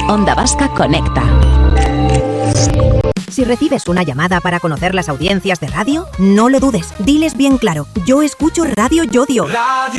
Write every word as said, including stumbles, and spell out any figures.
Onda Vasca Conecta. Si recibes una llamada para conocer las audiencias de radio, no lo dudes. Diles bien claro: yo escucho Radio Yodio.